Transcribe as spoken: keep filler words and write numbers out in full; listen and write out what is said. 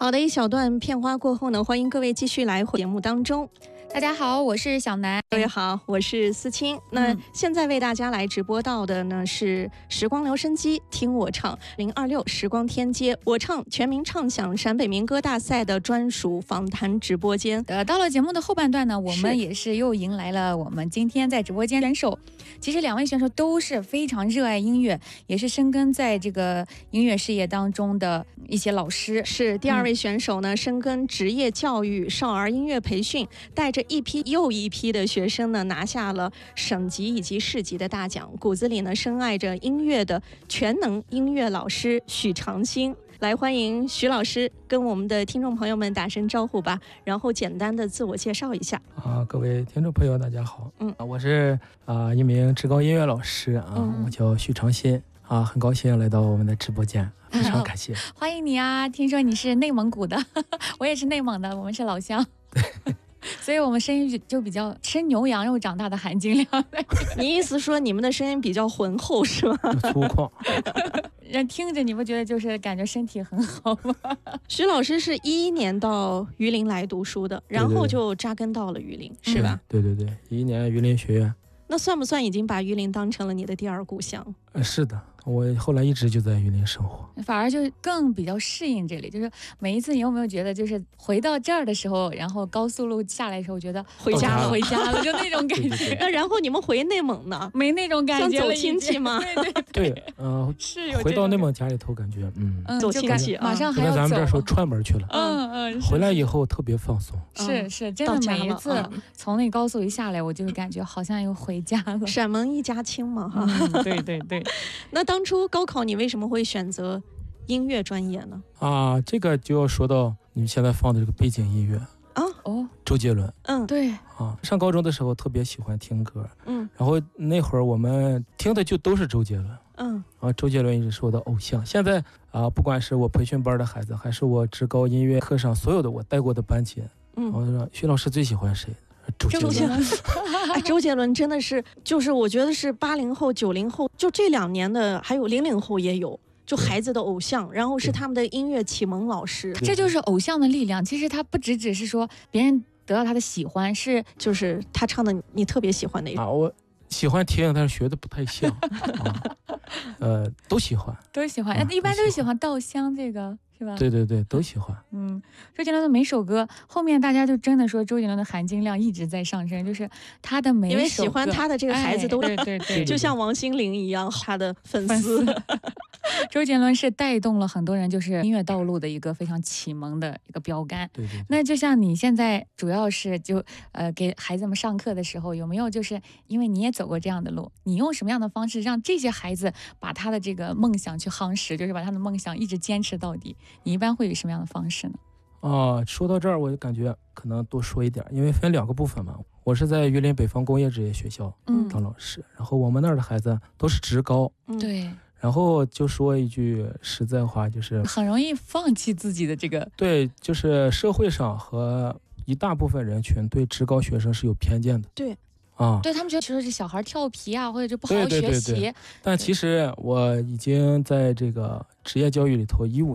好的，一小段片花过后呢，欢迎各位继续来节目当中。 大家好，我是小南。 各位好，我是思清。那现在为大家来直播到的呢是时光留声机听我唱零二六时光天街我唱全民唱响陕北民歌大赛的专属访谈直播间。 呃，到了节目的后半段呢，我们也是又迎来了我们今天在直播间选手。其实两位选手都是非常热爱音乐，也是深耕在这个音乐事业当中的一些老师。 是第二位选手呢，嗯、深耕职业教育、少儿音乐培训，带着一批又一批的学生呢，拿下了省级以及市级的大奖。骨子里呢，深爱着音乐的全能音乐老师许长兴。来，欢迎许老师跟我们的听众朋友们打声招呼吧，然后简单的自我介绍一下。 啊，各位听众朋友，大家好。嗯，我是啊一名职高音乐老师啊，嗯、我叫许长兴啊，很高兴来到我们的直播间，非常感谢。 欢迎你啊！听说你是内蒙古的，我也是内蒙的，我们是老乡。所以我们声音就比较吃牛羊肉长大的含金量。 你意思说你们的声音比较浑厚是吗？ 粗犷。 人听着你不觉得就是感觉身体很好吗？ 徐老师是一一年到榆林来读书的，然后就扎根到了榆林， 对对对， 是吧？ 对对对，一一年榆林学院。 那算不算已经把榆林当成了你的第二故乡？ 呃，是的。我后来一直就在榆林生活， 反而就更比较适应这里。就是每一次你有没有觉得，就是回到这儿的时候，然后高速路下来的时候，觉得回家了， 回家了，就那种感觉。 对对对， 那然后你们回内蒙呢？ 没那种感觉， 像走亲戚吗？ 对对对，对呃， 是有回到内蒙家里头，感觉嗯， 嗯走亲戚， 马上还要走。咱们这时候串门去了， 嗯嗯， 回来以后特别放松。 是是，真的每一次从那高速一下来，我就感觉好像又回家了。 陕蒙一家亲嘛，哈。 对对对。 那当初高考你为什么会选择音乐专业呢？ 啊，这个就要说到你们现在放的这个背景音乐啊， 哦， 周杰伦。 嗯， 对啊，上高中的时候特别喜欢听歌， 嗯， 然后那会儿我们听的就都是周杰伦， 嗯， 啊，周杰伦一直是我的偶像。现在啊，不管是我培训班的孩子，还是我职高音乐课上所有的我带过的班级，嗯，我说徐老师最喜欢谁？周杰伦。 哎，周杰伦真的是，就是我觉得是八零后、九零后，就这两年的，还有零零后也有，就孩子的偶像，然后是他们的音乐启蒙老师。 这就是偶像的力量。其实他不只只是说别人得到他的喜欢，是就是他唱的你特别喜欢的一首。 啊，我喜欢听，但是学的不太像。啊、呃，都喜欢， 都喜欢。 啊、 一般都是喜欢稻香这个。是吧？ 对对对，都喜欢。 嗯，周杰伦的每首歌后面大家就真的说周杰伦的含金量一直在上升，就是他的每一首歌， 因为喜欢他的这个孩子都是、 哎、对对对， 就像王心凌一样，他的粉丝。 周杰伦是带动了很多人就是音乐道路的一个非常启蒙的一个标杆。 对 对, 对。 那就像你现在主要是就呃给孩子们上课的时候，有没有就是因为你也走过这样的路，你用什么样的方式让这些孩子把他的这个梦想去夯实，就是把他的梦想一直坚持到底？你一般会以什么样的方式呢？ 啊，说到这儿，我就感觉可能多说一点，因为分两个部分嘛。我是在榆林北方工业职业学校当老师，嗯、然后我们那儿的孩子都是职高， 嗯、对。 然后就说一句实在话，就是很容易放弃自己的这个。 对，就是社会上和一大部分人群对职高学生是有偏见的。 对。 啊， 对他们觉得这小孩调皮啊，或者就不好好学习。 对对对对，但其实我已经在这个职业教育里头一五